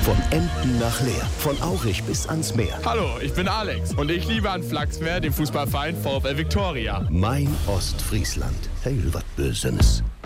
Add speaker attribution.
Speaker 1: Von Emden nach Leer, von Aurich bis ans Meer.
Speaker 2: Hallo, ich bin Alex und ich liebe an Flachsmeer den Fußballverein VfL Viktoria.
Speaker 1: Mein Ostfriesland. Heil wat Bösenes.